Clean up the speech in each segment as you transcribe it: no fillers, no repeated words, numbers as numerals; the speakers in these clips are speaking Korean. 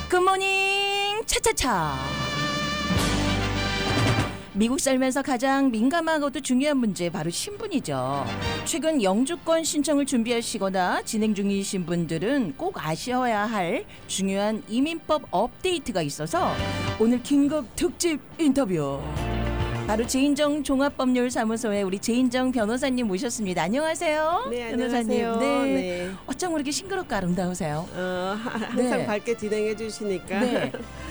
굿모닝 차차차. 미국 살면서 가장 민감하고도 중요한 문제 바로 신분이죠. 최근 영주권 신청을 준비하시거나 진행 중이신 분들은 꼭 아셔야 할 중요한 이민법 업데이트가 있어서 오늘 긴급 특집 인터뷰. 바로 제인정 종합법률사무소에 우리 제인정 변호사님 모셨습니다. 안녕하세요. 네, 변호사님. 안녕하세요. 네. 네. 어쩜 그렇게 싱그럽고 아름다우세요? 항상 네. 밝게 진행해 주시니까. 네.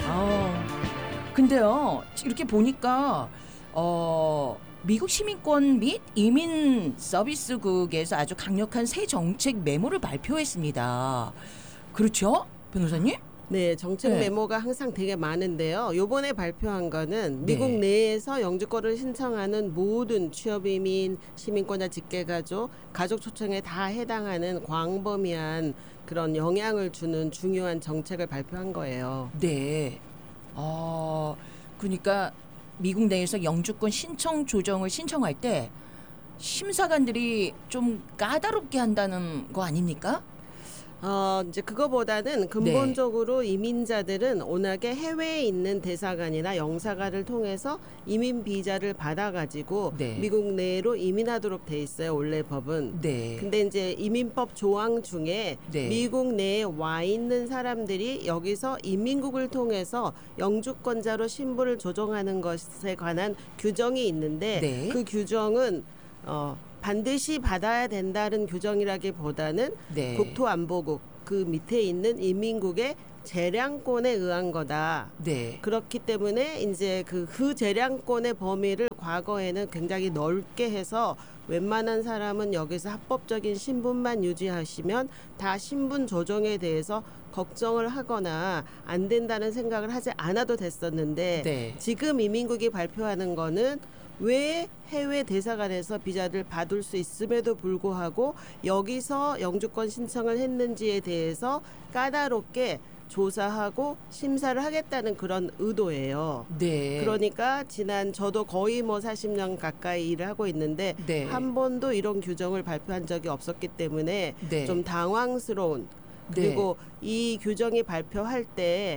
근데요, 이렇게 보니까 미국 시민권 및 이민 서비스국에서 아주 강력한 새 정책 메모를 발표했습니다. 그렇죠, 변호사님? 네, 정책 네. 메모가 항상 되게 많은데요. 요번에 발표한 거는 미국 네. 내에서 영주권을 신청하는 모든 취업이민, 시민권자 직계가족, 가족 초청에 다 해당하는 광범위한 그런 영향을 주는 중요한 정책을 발표한 거예요. 네. 그러니까 미국 내에서 영주권 신청 조정을 신청할 때 심사관들이 좀 까다롭게 한다는 거 아닙니까? 이제 그거보다는 근본적으로 이민자들은 워낙에 해외에 있는 대사관이나 영사관을 통해서 이민 비자를 받아가지고 네. 미국 내로 이민하도록 돼 있어요. 원래 법은. 네. 근데 이제 이민법 조항 중에 네. 미국 내에 와 있는 사람들이 여기서 이민국을 통해서 영주권자로 신분을 조정하는 것에 관한 규정이 있는데 네. 그 규정은 반드시 받아야 된다는 규정이라기보다는 네. 국토안보국 그 밑에 있는 이민국의 재량권에 의한 거다. 네. 그렇기 때문에 이제 그 재량권의 범위를 과거에는 굉장히 넓게 해서 웬만한 사람은 여기서 합법적인 신분만 유지하시면 다 신분 조정에 대해서 걱정을 하거나 안 된다는 생각을 하지 않아도 됐었는데 네. 지금 이민국이 발표하는 거는 왜 해외 대사관에서 비자를 받을 수 있음에도 불구하고 여기서 영주권 신청을 했는지에 대해서 까다롭게 조사하고 심사를 하겠다는 그런 의도예요. 네. 그러니까 저도 거의 40년 가까이 일을 하고 있는데 네. 한 번도 이런 규정을 발표한 적이 없었기 때문에 네. 좀 당황스러운 그리고 이 규정이 발표할 때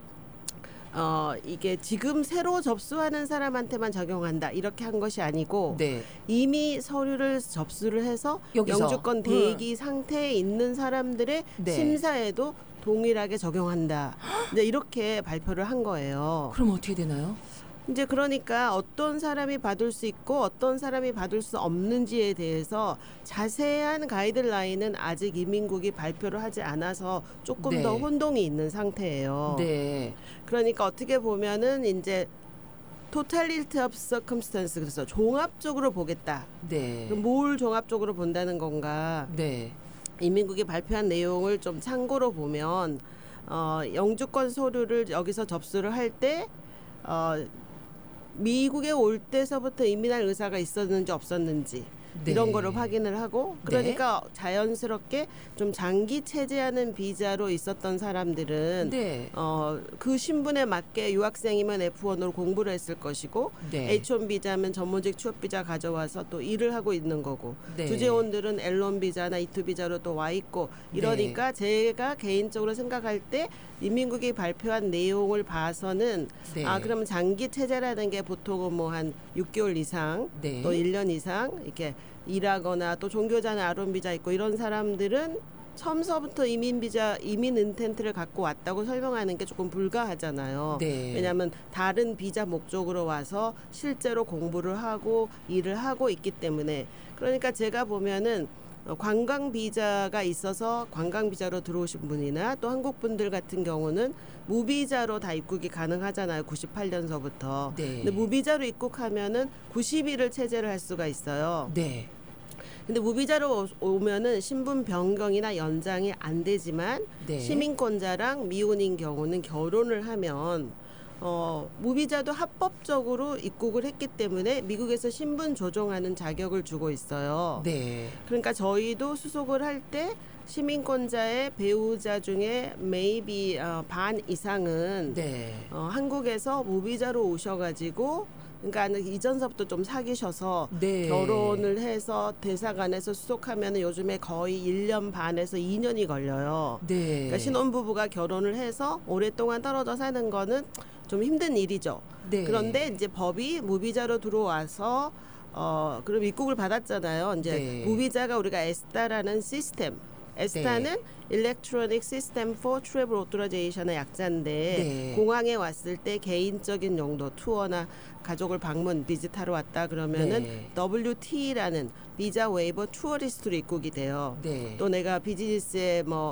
이게 지금 새로 접수하는 사람한테만 적용한다 이렇게 한 것이 아니고 네. 이미 서류를 접수를 해서 여기서. 영주권 대기 상태에 있는 사람들의 네. 심사에도 동일하게 적용한다. 이제 이렇게 발표를 한 거예요. 그럼 어떻게 되나요? 이제 그러니까 어떤 사람이 받을 수 있고 어떤 사람이 받을 수 없는지에 대해서 자세한 가이드라인은 아직 이민국이 발표를 하지 않아서 조금 네. 더 혼동이 있는 상태예요. 네. 그러니까 어떻게 보면은 이제 totality of circumstance 그래서 종합적으로 보겠다. 네. 그럼 뭘 종합적으로 본다는 건가? 네. 이민국이 발표한 내용을 좀 참고로 보면 영주권 서류를 여기서 접수를 할 때 미국에 올 때서부터 이민할 의사가 있었는지 없었는지 네. 이런 거를 확인을 하고 그러니까 자연스럽게 좀 장기 체제하는 비자로 있었던 사람들은 네. 그 신분에 맞게 유학생이면 F1으로 공부를 했을 것이고 네. H1 비자면 전문직 취업 비자 가져와서 또 일을 하고 있는 거고 네. 주재원들은 L1 비자나 E2 비자로 또 와 있고 이러니까 제가 개인적으로 생각할 때 이민국이 발표한 내용을 봐서는 네. 그러면 장기 체제라는 게 보통은 뭐 한 6개월 이상 네. 또 1년 이상 이렇게 일하거나 또 종교자나 아론 비자 있고 이런 사람들은 처음서부터 이민 인텐트를 갖고 왔다고 설명하는 게 조금 불가하잖아요. 네. 왜냐하면 다른 비자 목적으로 와서 실제로 공부를 하고 일을 하고 있기 때문에 그러니까 제가 보면은 관광 비자가 있어서 관광 비자로 들어오신 분이나 또 한국 분들 같은 경우는 무비자로 다 입국이 가능하잖아요. 98년서부터. 네. 근데 무비자로 입국하면은 90일을 체제를 할 수가 있어요. 네. 근데 무비자로 오면은 신분 변경이나 연장이 안 되지만 네. 시민권자랑 미혼인 경우는 결혼을 하면 무비자도 합법적으로 입국을 했기 때문에 미국에서 신분 조정하는 자격을 주고 있어요. 네. 그러니까 저희도 수속을 할 때 시민권자의 배우자 중에 maybe 반 이상은 네. 한국에서 무비자로 오셔가지고 그러니까 이전서부터 좀 사귀셔서 네. 결혼을 해서 대사관에서 수속하면 요즘에 거의 1년 반에서 2년이 걸려요. 네. 그러니까 신혼부부가 결혼을 해서 오랫동안 떨어져 사는 거는 좀 힘든 일이죠. 네. 그런데 이제 법이 무비자로 들어와서 그럼 입국을 받았잖아요. 이제 네. 무비자가 우리가 에스타라는 시스템. 에스타는 Electronic System for Travel Authorization의 약자인데 네. 공항에 왔을 때 개인적인 용도 투어나 가족을 방문 비짓하러 왔다 그러면은 네. WT라는 비자 웨이버 투어리스트로 입국이 돼요. 네. 또 내가 비즈니스에 뭐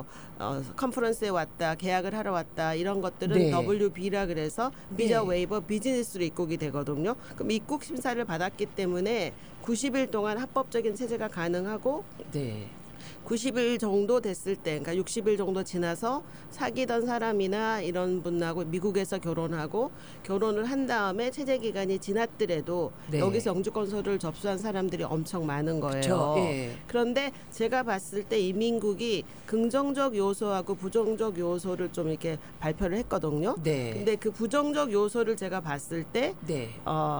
컨퍼런스에 왔다 계약을 하러 왔다 이런 것들은 네. WB라 그래서 비자 네. 웨이버 비즈니스로 입국이 되거든요. 그럼 입국 심사를 받았기 때문에 90일 동안 합법적인 체제가 가능하고 네. 90일 정도 됐을 때, 그러니까 60일 정도 지나서 사귀던 사람이나 이런 분하고 미국에서 결혼하고 결혼을 한 다음에 체제 기간이 지났더라도 네. 여기서 영주권서를 접수한 사람들이 엄청 많은 거예요. 그쵸. 예. 그런데 제가 봤을 때 이민국이 긍정적 요소하고 부정적 요소를 좀 이렇게 발표를 했거든요. 네. 근데 그 부정적 요소를 제가 봤을 때 네.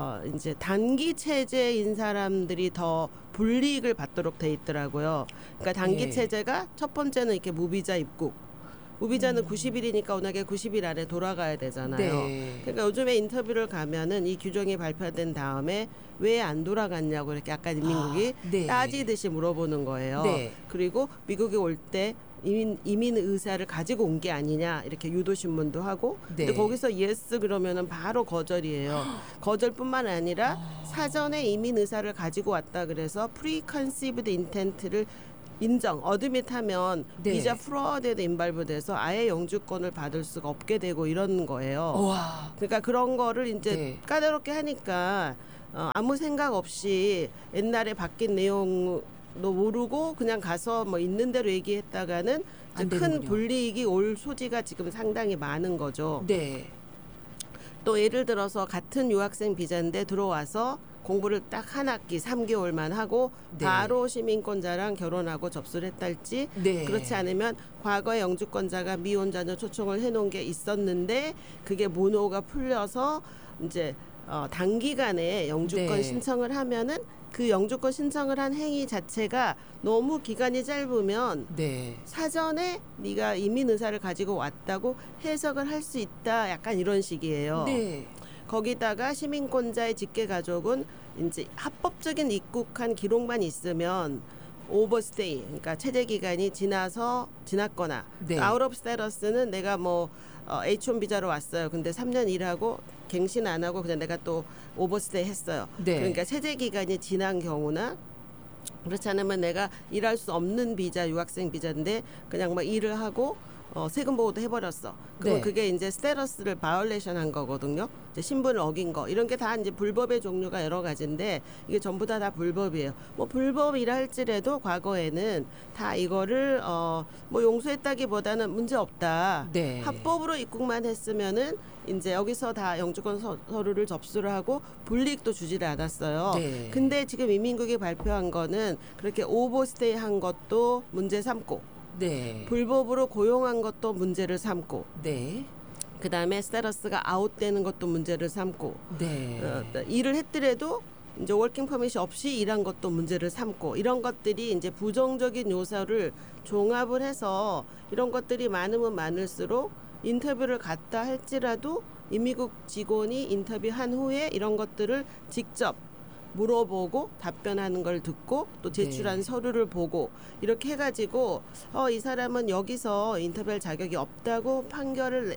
이제 단기 체제인 사람들이 더 불이익을 받도록 돼 있더라고요. 그러니까 단기 예. 체제가 첫 번째는 이렇게 무비자 입국. 무비자는 90일이니까 워낙에 90일 안에 돌아가야 되잖아요. 네. 그러니까 요즘에 인터뷰를 가면은 이 규정이 발표된 다음에 왜 안 돌아갔냐고 이렇게 약간 이민국이 네. 따지듯이 물어보는 거예요. 네. 그리고 미국에 올 때 이민 의사를 가지고 온 게 아니냐 이렇게 유도 신문도 하고 네. 근데 거기서 예스 그러면은 바로 거절이에요. 거절뿐만 아니라 사전에 이민 의사를 가지고 왔다 그래서 프리컨시브드 인텐트를 인정, 어드밋하면 네. 비자 프로드에도 인발부돼서 아예 영주권을 받을 수가 없게 되고 이런 거예요. 와. 그러니까 그런 거를 이제 네. 까다롭게 하니까 아무 생각 없이 옛날에 바뀐 내용도 모르고 그냥 가서 뭐 있는 대로 얘기했다가는 이제 안 큰 되는군요. 불이익이 올 소지가 지금 상당히 많은 거죠. 네. 또 예를 들어서 같은 유학생 비자인데 들어와서 공부를 딱 한 학기 3개월만 하고 네. 바로 시민권자랑 결혼하고 접수를 했달지 네. 그렇지 않으면 과거에 영주권자가 미혼 자녀 초청을 해놓은 게 있었는데 그게 모노가 풀려서 이제 단기간에 영주권 네. 신청을 하면은 그 영주권 신청을 한 행위 자체가 너무 기간이 짧으면 네. 사전에 네가 이민 의사를 가지고 왔다고 해석을 할 수 있다. 약간 이런 식이에요. 네. 거기다가 시민권자의 직계 가족은 이제 합법적인 입국한 기록만 있으면 오버스테이, 그러니까 체제 기간이 지났거나 네. 아웃 오브 스테러스는 내가 뭐 H1 비자로 왔어요. 근데 3년 일하고 갱신 안 하고 그냥 내가 또 오버스테이 했어요. 네. 그러니까 체제 기간이 지난 경우나 그렇지 않으면 내가 일할 수 없는 비자, 유학생 비자인데 그냥 막 일을 하고 세금 보호도 해버렸어. 그럼 네. 그게 이제 스테러스를 바이올레이션 한 거거든요. 이제 신분을 어긴 거 이런 게 다 이제 불법의 종류가 여러 가지인데 이게 전부 다 불법이에요. 뭐 불법이라 할지라도 과거에는 다 이거를 뭐 용서했다기보다는 문제 없다. 네. 합법으로 입국만 했으면은 이제 여기서 다 영주권 서류를 접수를 하고 불이익도 주지를 않았어요. 네. 근데 지금 이민국이 발표한 거는 그렇게 오버스테이 한 것도 문제 삼고 네. 불법으로 고용한 것도 문제를 삼고 네. 그다음에 스테러스가 아웃되는 것도 문제를 삼고 네. 일을 했더라도 이제 워킹 퍼밋이 없이 일한 것도 문제를 삼고 이런 것들이 이제 부정적인 요소를 종합을 해서 이런 것들이 많으면 많을수록 인터뷰를 갔다 할지라도 이미국 직원이 인터뷰한 후에 이런 것들을 직접 물어보고 답변하는 걸 듣고 또 제출한 네. 서류를 보고 이렇게 해가지고 이 사람은 여기서 인터뷰할 자격이 없다고 판결을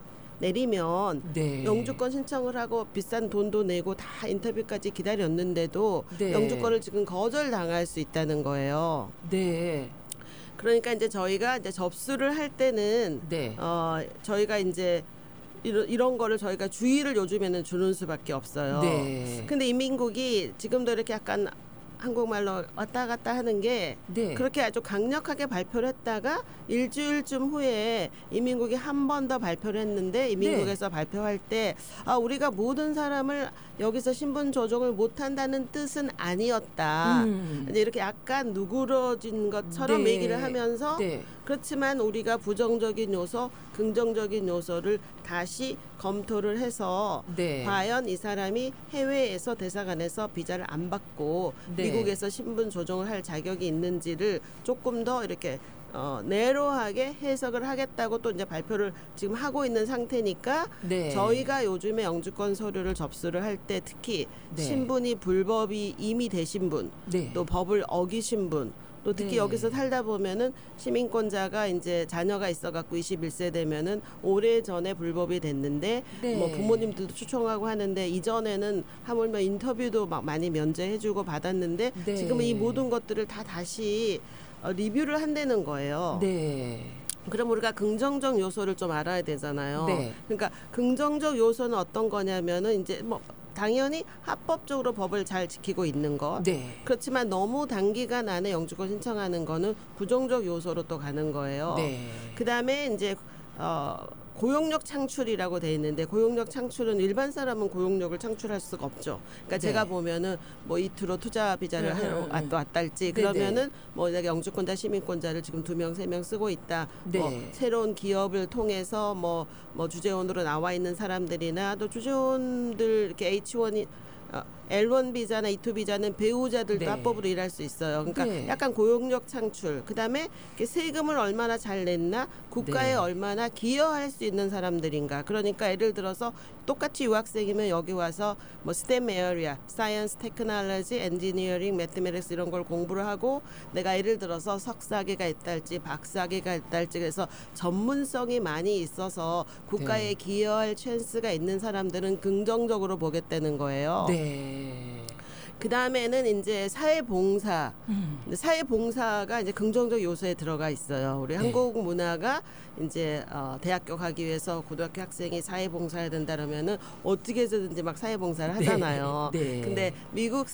내리면 네. 영주권 신청을 하고 비싼 돈도 내고 다 인터뷰까지 기다렸는데도 네. 영주권을 지금 거절당할 수 있다는 거예요. 네. 그러니까 이제 저희가 이제 접수를 할 때는 네. 저희가 이제 이런 거를 저희가 주의를 요즘에는 주는 수밖에 없어요. 네. 근데 이민국이 지금도 이렇게 약간 한국말로 왔다 갔다 하는 게 네. 그렇게 아주 강력하게 발표를 했다가 일주일쯤 후에 이민국이 한 번 더 발표를 했는데 이민국에서 발표할 때 우리가 모든 사람을 여기서 신분 조정을 못한다는 뜻은 아니었다. 이제 이렇게 약간 누그러진 것처럼 네. 얘기를 하면서 네. 그렇지만 우리가 부정적인 요소, 긍정적인 요소를 다시 검토를 해서 네. 과연 이 사람이 해외에서 대사관에서 비자를 안 받고 네. 미국에서 신분 조정을 할 자격이 있는지를 조금 더 이렇게 내로하게 해석을 하겠다고 또 이제 발표를 지금 하고 있는 상태니까 네. 저희가 요즘에 영주권 서류를 접수를 할 때 특히 네. 신분이 불법이 이미 되신 분, 네. 또 법을 어기신 분, 또 특히 네. 여기서 살다 보면은 시민권자가 이제 자녀가 있어갖고 21세 되면은 오래 전에 불법이 됐는데 네. 뭐 부모님들도 추청하고 하는데 이전에는 하물며 인터뷰도 막 많이 면제해주고 받았는데 네. 지금은 이 모든 것들을 다 다시 리뷰를 한다는 거예요. 네. 그럼 우리가 긍정적 요소를 좀 알아야 되잖아요. 네. 그러니까 긍정적 요소는 어떤 거냐면은 이제 뭐 당연히 합법적으로 법을 잘 지키고 있는 것. 네. 그렇지만 너무 단기간 안에 영주권 신청하는 거는 부정적 요소로 또 가는 거예요. 네. 그다음에 이제 고용력 창출이라고 돼 있는데 고용력 창출은 일반 사람은 고용력을 창출할 수가 없죠. 그러니까 네. 제가 보면은 뭐 이투로 투자 비자를 하러 왔다 할지 그러면은 뭐 내가 영주권자 시민권자를 지금 2명 3명 쓰고 있다. 네. 뭐 새로운 기업을 통해서 뭐 주재원으로 나와 있는 사람들이나 또 주재원들 이렇게 H1이 L1 비자나 E2 비자는 배우자들도 네. 합법으로 일할 수 있어요. 그러니까 네. 약간 고용력 창출, 그다음에 세금을 얼마나 잘 냈나, 국가에 네. 얼마나 기여할 수 있는 사람들인가. 그러니까 예를 들어서 똑같이 유학생이면 여기 와서 뭐 STEM area, Science, Technology, Engineering, Mathematics 이런 걸 공부를 하고 내가 예를 들어서 석사학위가 있다 할지 박사학위가 있다 할지 그래서 전문성이 많이 있어서 국가에 네. 기여할 찬스가 있는 사람들은 긍정적으로 보겠다는 거예요. 네. 그 다음에는 이제 사회봉사. 근데 사회봉사가 이제 긍정적 요소에 들어가 있어요. 우리 네. 한국 문화가 이제 대학교 가기 위해서 고등학교 학생이 사회봉사해야 된다 그러면은 어떻게 해서든지 막 사회봉사를 하잖아요. 네. 근데 미국